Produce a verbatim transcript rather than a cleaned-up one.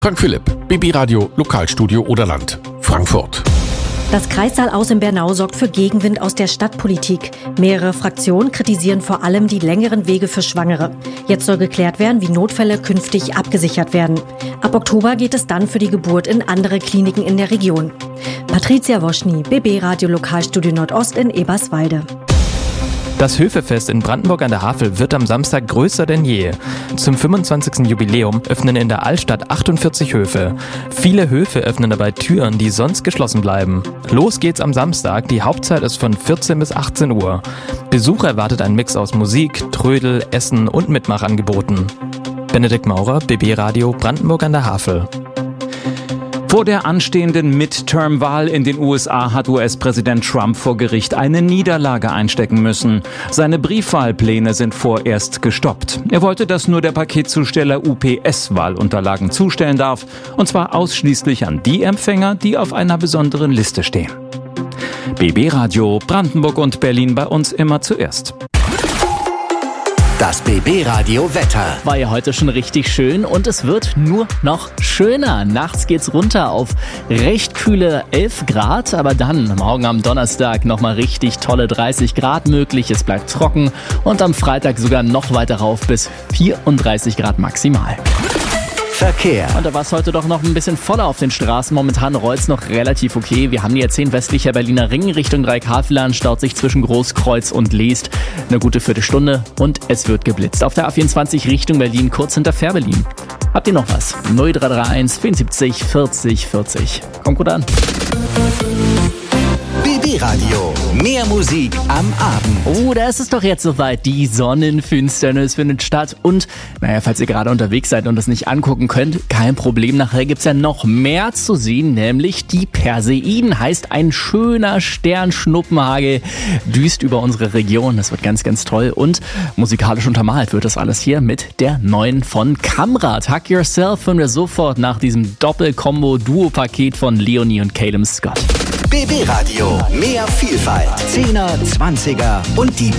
Frank Philipp, B B Radio, Lokalstudio Oderland, Frankfurt. Das Kreissaal-Aus in Bernau sorgt für Gegenwind aus der Stadtpolitik. Mehrere Fraktionen kritisieren vor allem die längeren Wege für Schwangere. Jetzt soll geklärt werden, wie Notfälle künftig abgesichert werden. Ab Oktober geht es dann für die Geburt in andere Kliniken in der Region. Patricia Woschny, B B Radio, Lokalstudio Nordost in Eberswalde. Das Höfefest in Brandenburg an der Havel wird am Samstag größer denn je. Zum fünfundzwanzigsten Jubiläum öffnen in der Altstadt achtundvierzig Höfe. Viele Höfe öffnen dabei Türen, die sonst geschlossen bleiben. Los geht's am Samstag, die Hauptzeit ist von vierzehn bis achtzehn Uhr. Besucher erwartet ein Mix aus Musik, Trödel, Essen und Mitmachangeboten. Benedikt Maurer, B B Radio, Brandenburg an der Havel. Vor der anstehenden Midterm-Wahl in den U S A hat U S-Präsident Trump vor Gericht eine Niederlage einstecken müssen. Seine Briefwahlpläne sind vorerst gestoppt. Er wollte, dass nur der Paketzusteller U P S Wahlunterlagen zustellen darf, und zwar ausschließlich an die Empfänger, die auf einer besonderen Liste stehen. B B Radio, Brandenburg und Berlin bei uns immer zuerst. Das B B Radio Wetter. War ja heute schon richtig schön und es wird nur noch schöner. Nachts geht's runter auf recht kühle elf Grad, aber dann morgen am Donnerstag nochmal richtig tolle dreißig Grad möglich. Es bleibt trocken und am Freitag sogar noch weiter rauf bis vierunddreißig Grad maximal. Verkehr. Und da war es heute doch noch ein bisschen voller auf den Straßen. Momentan rollt's noch relativ okay. Wir haben die A zehn westlicher Berliner Ring Richtung Dreieckhavelland, staut sich zwischen Großkreuz und Leest eine gute Viertelstunde und es wird geblitzt. Auf der A vierundzwanzig Richtung Berlin, kurz hinter Fährberlin. Habt ihr noch was? null drei drei eins vierundsiebzig vierzig vierzig. Kommt gut an. B B Radio. Mehr Musik am Abend. Oh, da ist es doch jetzt soweit. Die Sonnenfinsternis findet statt. Und, naja, falls ihr gerade unterwegs seid und das nicht angucken könnt, kein Problem. Nachher gibt's ja noch mehr zu sehen, nämlich die Perseiden. Heißt, ein schöner Sternschnuppenhagel düst über unsere Region. Das wird ganz, ganz toll. Und musikalisch untermalt wird das alles hier mit der neuen von Kamrat. Hug Yourself hören wir sofort nach diesem Doppel-Kombo-Duo-Paket von Leonie und Calum Scott. B B Radio. Mehr Vielfalt. Zehner, Zwanziger und die